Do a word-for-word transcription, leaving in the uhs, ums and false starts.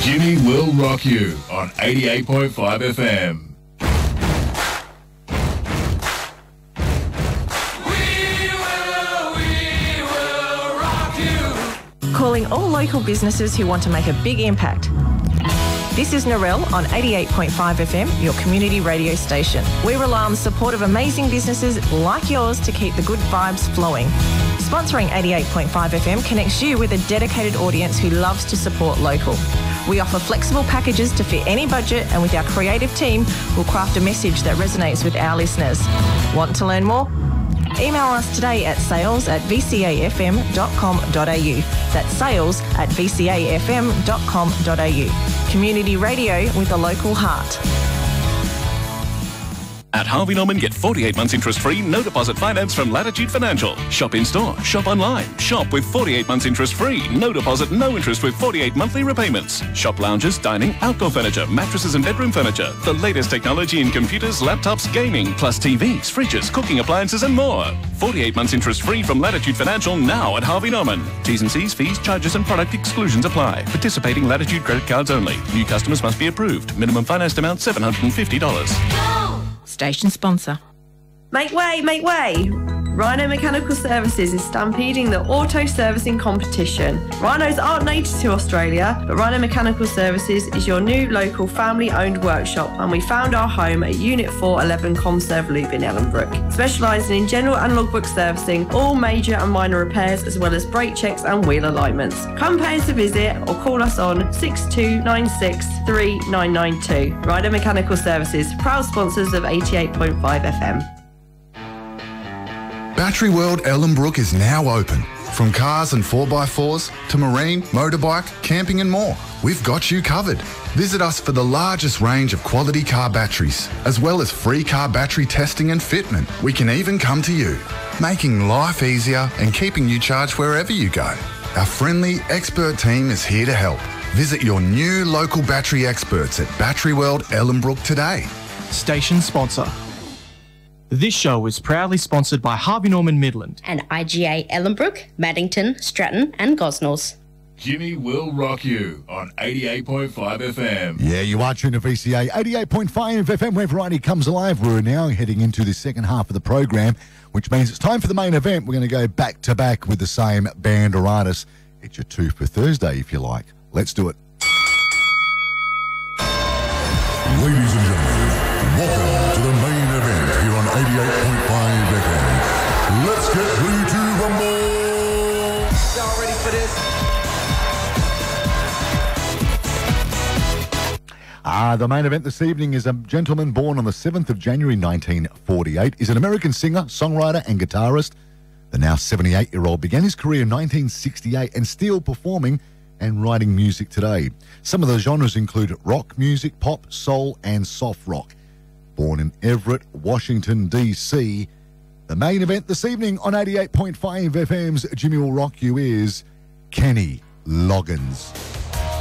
Jimmy will rock you on eighty-eight point five F M. Calling all local businesses who want to make a big impact. This is Narelle on eighty-eight point five F M, your community radio station. We rely on the support of amazing businesses like yours to keep the good vibes flowing. Sponsoring eighty-eight point five F M connects you with a dedicated audience who loves to support local. We offer flexible packages to fit any budget, and with our creative team, we'll craft a message that resonates with our listeners. Want to learn more? Email us today at sales at v c a f m dot com dot a u. That's sales at v c a f m dot com dot a u. Community radio with a local heart. At Harvey Norman, get forty-eight months interest-free, no deposit finance from Latitude Financial. Shop in-store, shop online. Shop with forty-eight months interest-free, no deposit, no interest with forty-eight monthly repayments. Shop lounges, dining, outdoor furniture, mattresses and bedroom furniture. The latest technology in computers, laptops, gaming, plus T Vs, fridges, cooking appliances and more. forty-eight months interest-free from Latitude Financial now at Harvey Norman. T's and C's, fees, charges and product exclusions apply. Participating Latitude credit cards only. New customers must be approved. Minimum financed amount seven hundred fifty dollars. Station sponsor. Make way, make way! Rhino Mechanical Services is stampeding the auto servicing competition. Rhinos aren't native to Australia, but Rhino Mechanical Services is your new local family-owned workshop, and we found our home at Unit four eleven Comserve Loop in Ellenbrook, specialising in general and logbook servicing, all major and minor repairs, as well as brake checks and wheel alignments. Come pay us a visit or call us on six two nine six three nine nine two. Rhino Mechanical Services, proud sponsors of eighty-eight point five F M. Battery World Ellenbrook is now open. From cars and four by fours to marine, motorbike, camping and more, we've got you covered. Visit us for the largest range of quality car batteries, as well as free car battery testing and fitment. We can even come to you, making life easier and keeping you charged wherever you go. Our friendly, expert team is here to help. Visit your new local battery experts at Battery World Ellenbrook today. Station sponsor. This show is proudly sponsored by Harvey Norman Midland and I G A Ellenbrook, Maddington, Stratton and Gosnells. Jimmy will rock you on eighty-eight point five F M. Yeah, you are tuned to V C A eighty-eight point five F M, where variety comes alive. We're now heading into the second half of the program, which means it's time for the main event. We're going to go back to back with the same band or artist. It's your two for Thursday, if you like. Let's do it. Ladies and gentlemen, welcome to the main event here on eighty-eight point five F M. Let's get ready to rumble! Y'all ready for this? Ah, the main event this evening is a gentleman born on the seventh of January nineteen forty-eight. He's an American singer, songwriter and guitarist. The now seventy-eight-year-old began his career in nineteen sixty-eight and still performing and writing music today. Some of the genres include rock music, pop, soul and soft rock. Born in Everett, Washington, D C, the main event this evening on eighty-eight point five F M's Jimmy Will Rock You is Kenny Loggins.